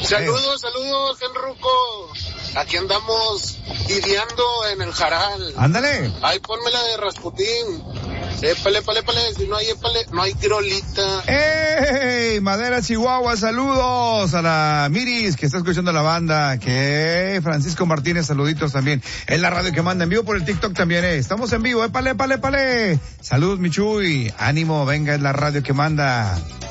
Saludos, Enruco. Aquí andamos lidiando en el Jaral. Ándale. Ay, pónmela de Rasputín. Épale, si no hay épale, no hay tirolita. ¡Ey! Madera, Chihuahua, saludos a la Miris que está escuchando la banda, que Francisco Martínez, saluditos también. En la radio que manda en vivo por el TikTok también, estamos en vivo, épale. Saludos, Michuy. Ánimo, venga, es la radio que manda.